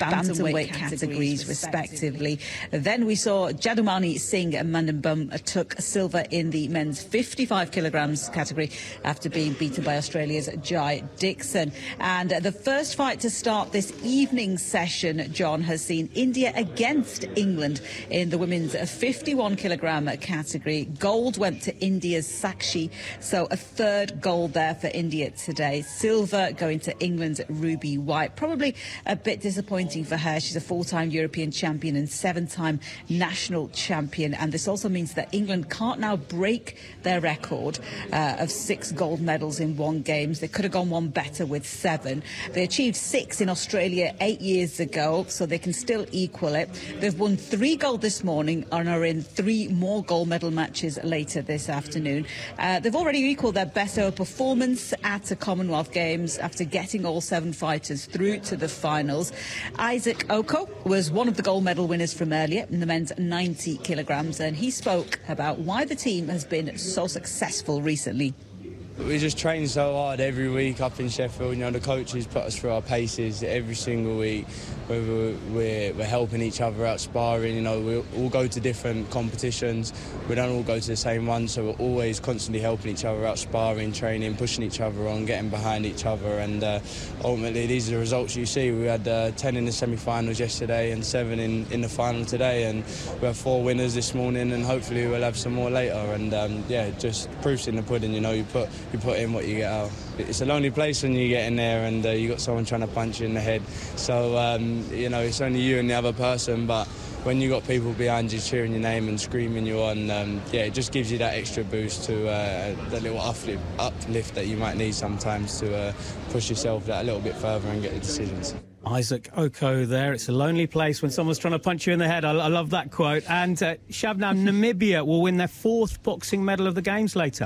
bantamweight categories, respectively. Then we saw Jadumani Singh and Mandambum took silver in the men's 55 kilograms category after being beaten by Australia's Jai Dixon. And the first fight to start this evening session, John, has seen India against England in the women's 51 kilogram category. Gold went to India's Sakshi, so a third gold there for India today. Silver going to England's Ruby White. Probably a bit disappointing for her. She's a four-time European champion and seven-time national champion. And this also means that England can't now break their record of 6 gold medals in one games. They could have gone one better with 7. They achieved 6 in Australia 8 years ago, so they can still equal it. They've won 3 gold this morning and are in 3 more gold medal matches later this afternoon. They've already equalled their best ever performance at the Commonwealth Games after getting all 7 fighters through to the finals. Isaac Oko was one of the gold medal winners from earlier in the men's 90 kilograms, and he spoke about why the team has been so successful recently. We just train so hard every week up in Sheffield. You know, the coaches put us through our paces every single week. Whether we're helping each other out sparring, you know, we all go to different competitions. We don't all go to the same one, so we're always constantly helping each other out sparring, training, pushing each other on, getting behind each other. And ultimately, these are the results you see. We had 10 in the semi-finals yesterday and 7 in the final today. And we have 4 winners this morning, and hopefully we'll have some more later. And yeah, just proof's in the pudding. You know, you put in what you get out. It's a lonely place when you get in there and you got someone trying to punch you in the head. So, you know, it's only you and the other person, but when you got people behind you cheering your name and screaming you on, yeah, it just gives you that extra boost to that little uplift that you might need sometimes to push yourself that a little bit further and get the decisions. Isaac Oko there. It's a lonely place when someone's trying to punch you in the head. I love that quote. And Shabnam, Namibia will win their 4th boxing medal of the Games later.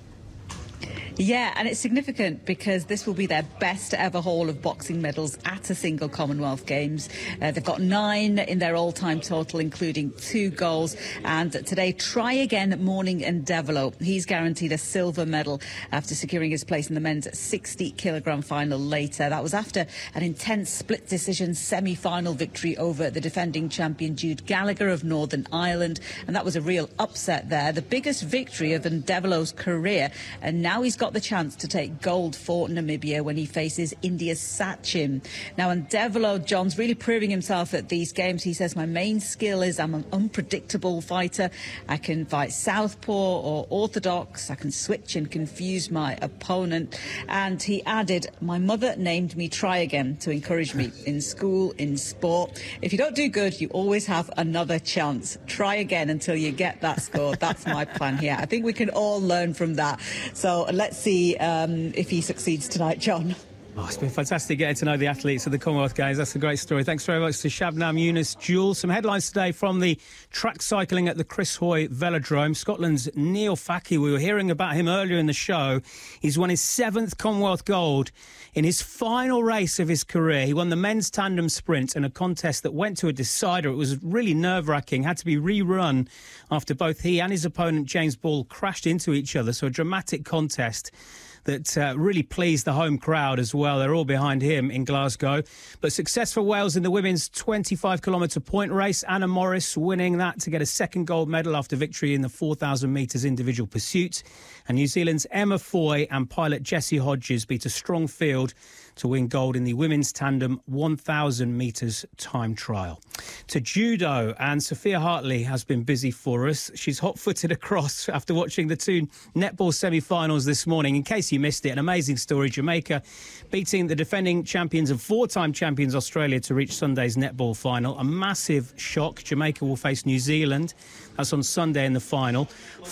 Yeah, and it's significant because this will be their best ever haul of boxing medals at a single Commonwealth Games. They've got 9 in their all-time total, including 2 golds. And today, try again Morning and Develo. He's guaranteed a silver medal after securing his place in the men's 60-kilogram final later. That was after an intense split decision semi-final victory over the defending champion Jude Gallagher of Northern Ireland. And that was a real upset there, the biggest victory of Ndevelo's career. And now he's got the chance to take gold for Namibia when he faces India's Sachin. Now, Ndevelo, John's really proving himself at these games. He says, my main skill is I'm an unpredictable fighter. I can fight southpaw or orthodox. I can switch and confuse my opponent. And he added, my mother named me Try Again to encourage me in school, in sport. If you don't do good, you always have another chance. Try again until you get that score. That's my plan here. I think we can all learn from that. So let's see if he succeeds tonight, John. Oh, it's been fantastic getting to know the athletes of the Commonwealth Games. That's a great story. Thanks very much to Shabnam Younis-Jewell. Some headlines today from the track cycling at the Chris Hoy Velodrome. Scotland's Neil Fackie, we were hearing about him earlier in the show. He's won his 7th Commonwealth gold in his final race of his career. He won the men's tandem sprint in a contest that went to a decider. It was really nerve-wracking, had to be rerun after both he and his opponent James Ball crashed into each other. So a dramatic contest that really pleased the home crowd as well. They're all behind him in Glasgow. But success for Wales in the women's 25-kilometre point race. Anna Morris winning that to get a 2nd gold medal after victory in the 4,000 metres individual pursuit. And New Zealand's Emma Foy and pilot Jessie Hodges beat a strong field to win gold in the women's tandem 1,000 metres time trial. To judo, and Sophia Hartley has been busy for us. She's hot-footed across after watching the 2 netball semi-finals this morning. In case you missed it, an amazing story. Jamaica beating the defending champions and 4-time champions Australia to reach Sunday's netball final. A massive shock. Jamaica will face New Zealand. That's on Sunday in the final.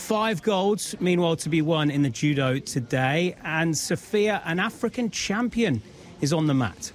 5 golds, meanwhile, to be won in the judo today. And Sophia, an African champion, is on the mat.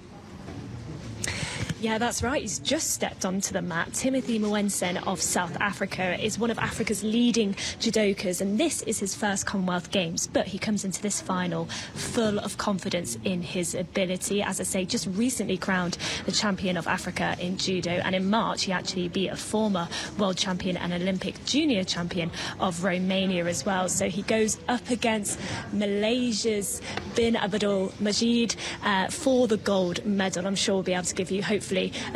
Yeah, that's right. He's just stepped onto the mat. Timothy Mwensen of South Africa is one of Africa's leading judokas, and this is his first Commonwealth Games. But he comes into this final full of confidence in his ability. As I say, just recently crowned the champion of Africa in judo, and in March he actually beat a former world champion and Olympic junior champion of Romania as well. So he goes up against Malaysia's Bin Abdul Majid for the gold medal. I'm sure we'll be able to give you hopefully